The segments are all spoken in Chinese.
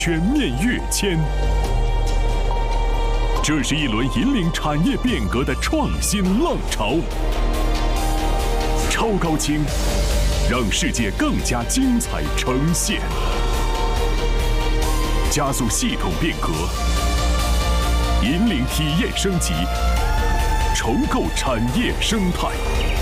全面跃迁。这是一轮引领产业变革的创新浪潮。超高清，让世界更加精彩呈现，加速系统变革，引领体验升级，重构产业生态。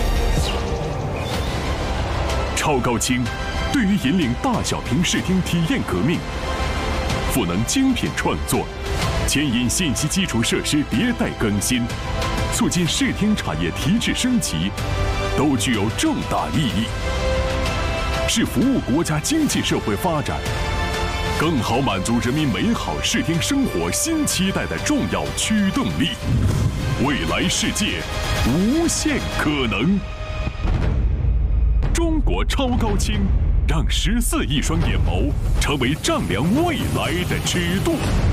超高清对于引领大小屏视听体验革命，赋能精品创作，牵引信息基础设施迭代更新，促进视听产业提质升级，都具有重大意义，是服务国家经济社会发展，更好满足人民美好视听生活新期待的重要驱动力。未来世界，无限可能。中国超高清，让14亿双眼眸成为丈量未来的尺度。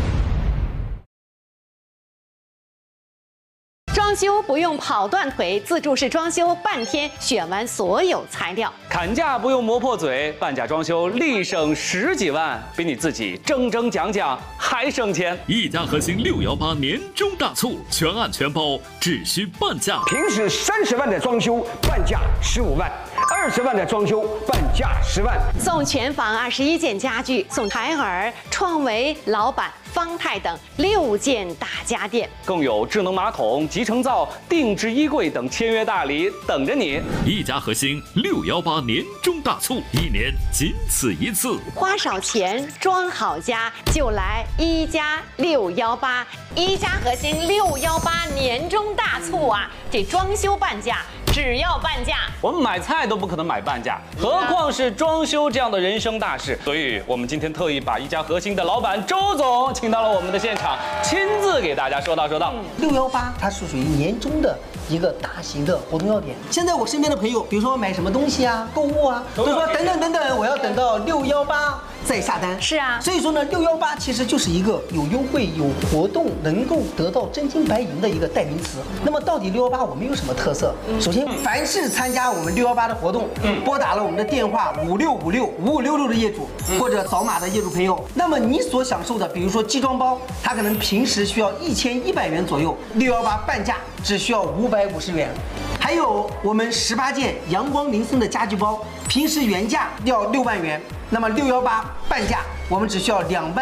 装修不用跑断腿，自助式装修半天选完所有材料。 砍价不用磨破嘴，半价装修立省10几万，比你自己争讲还省钱。 一家核心618年终大促，全案全包，只需半价。 平时30万的装修，半价15万；20万的装修，半价10万。 送全房21件家具，送海尔、创维、老板、方太等6件大家电， 更有智能马桶、集成灶、定制衣柜等签约大礼等着你。 一家核心618年终大促，1年仅此一次。 花少钱装好家，就来一家618。一家核心618年终大促啊！这装修半价，只要半价。 我们买菜都不可能买半价，何况是装修这样的人生大事。所以我们今天特意把一家核心的老板周总请到了我们的现场，亲自给大家说道。 618它是属于年终的一个大型的活动要点。现在我身边的朋友，比如说买什么东西啊、购物啊，都说等等，我要等到618再下单。 是啊， 所以说呢，618其实就是一个有优惠、有活动，能够得到真金白银的一个代名词。那么到底618我们有什么特色？首先，凡是参加我们618的活动，拨打了我们的电话56565566的业主，或者扫码的业主朋友，那么你所享受的，比如说集装包，它可能平时需要1100元左右，618半价只需要550元。还有我们18件阳光林森的家具包，平时原价要6万元，那么618半价我们只需要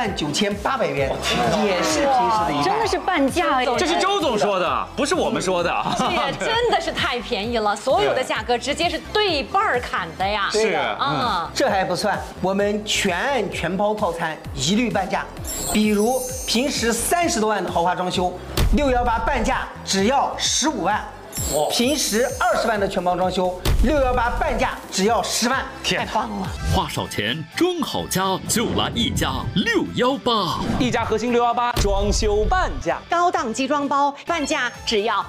29800元，也是平时的一半。 真的是半价哎！ 这是周总说的，不是我们说的。 这也真的是太便宜了，所有的价格直接是对半砍的呀。 是啊， 这还不算，我们全案全包套餐一律半价。比如平时30多万的豪华装修，618半价只要15万。平时20万的全包装修，618半价只要10万， 太棒了！ 花少钱装好家，就来一家618。 一家核心618装修半价， 高档集装包半价只要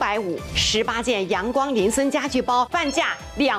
550，18件阳光林森家具包半价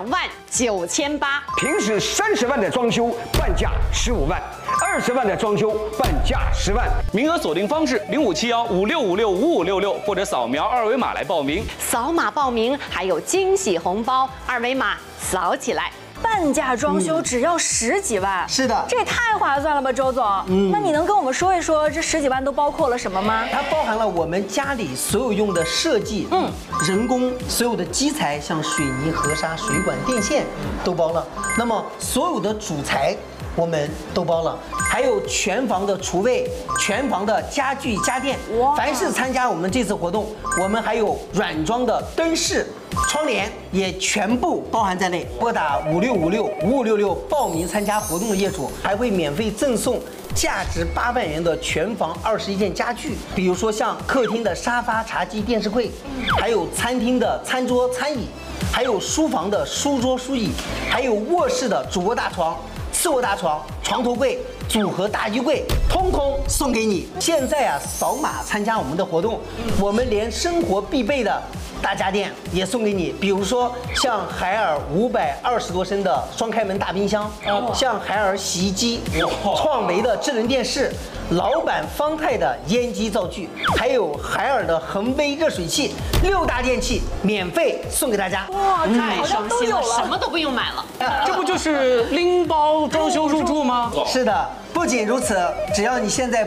29800。 平时30万的装修，半价15万；20万的装修，半价10万。 名额锁定方式057156565566，或者扫描2维码来报名。 扫码报名还有惊喜红包，2维码扫起来。 半价装修只要10几万， 是的， 这也太划算了吧，周总。那你能跟我们说一说这10几万都包括了什么吗？ 它包含了我们家里所有用的设计，人工所有的基材，像水泥、河沙、水管、电线都包了。那么所有的主材我们都包了，还有全房的厨卫、全房的家具家电。凡是参加我们这次活动，我们还有软装的灯饰、窗帘也全部包含在内。拨打56565566报名参加活动的业主，还会免费赠送价值8万元的全房21件家具，比如说像客厅的沙发、茶几、电视柜，还有餐厅的餐桌、餐椅，还有书房的书桌、书椅，还有卧室的主卧大床、次卧大床、床头柜、组合大衣柜，通通送给你。现在啊，扫码参加我们的活动，我们连生活必备的大家电也送给你，比如说像海尔520多升的双开门大冰箱，像海尔洗衣机，创维的智能电视，老板方太的烟机灶具，还有海尔的恒威热水器，6大电器免费送给大家。 哇，这太好像省心了， 都有了， 什么都不用买了。 这不就是拎包装修入住吗？ 是的。 不仅如此，只要你现在